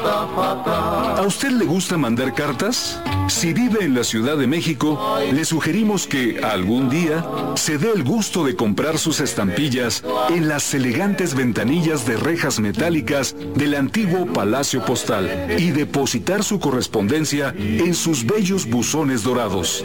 ¿A usted le gusta mandar cartas? Si vive en la Ciudad de México, le sugerimos que algún día se dé el gusto de comprar sus estampillas en las elegantes ventanillas de rejas metálicas del antiguo Palacio Postal y depositar su correspondencia en sus bellos buzones dorados.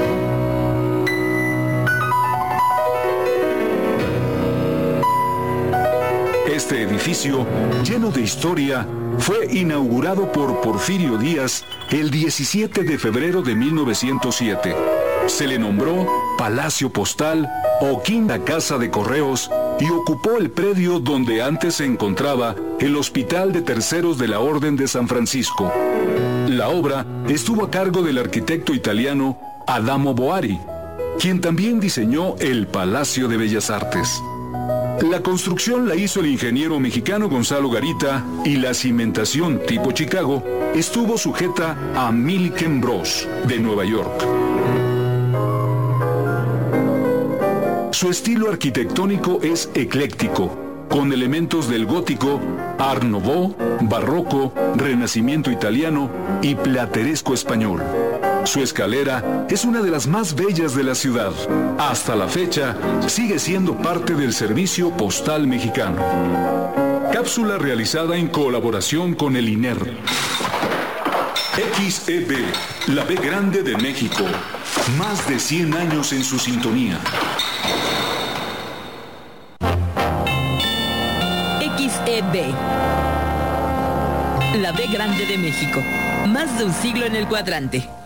Este edificio, lleno de historia, fue inaugurado por Porfirio Díaz el 17 de febrero de 1907. Se le nombró Palacio Postal o Quinta Casa de Correos y ocupó el predio donde antes se encontraba el Hospital de Terceros de la Orden de San Francisco. La obra estuvo a cargo del arquitecto italiano Adamo Boari, quien también diseñó el Palacio de Bellas Artes. La construcción la hizo el ingeniero mexicano Gonzalo Garita y la cimentación tipo Chicago estuvo sujeta a Milliken Bros. De Nueva York. Su estilo arquitectónico es ecléctico, con elementos del gótico, Art Nouveau, barroco, renacimiento italiano y plateresco español. Su escalera es una de las más bellas de la ciudad. Hasta la fecha, sigue siendo parte del servicio postal mexicano. Cápsula realizada en colaboración con el INER. XEB, la B grande de México. Más de 100 años en su sintonía. XEB, la B grande de México. Más de un siglo en el cuadrante.